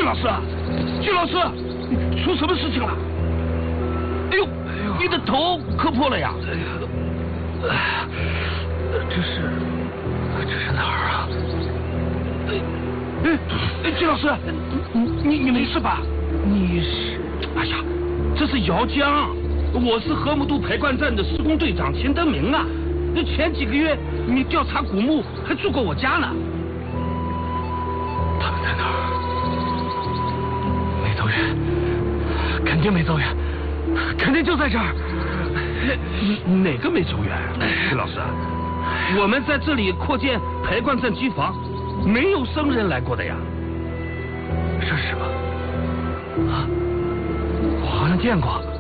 金老师，金老师，出什么事情了？哎呦，你的头磕破了呀！ 这是哪儿啊？ 金老师，你没事吧？ 你是？ 哎呀，这是姚江，我是河姆渡排灌站的施工队长钱德明啊。前几个月你调查古墓还住过我家呢。 他们在哪儿？没走远，肯定没走远，肯定就在这儿。 哪个没走远？金老师，我们在这里扩建排灌站机房，没有生人来过的呀。 这是吗？啊，我好像见过。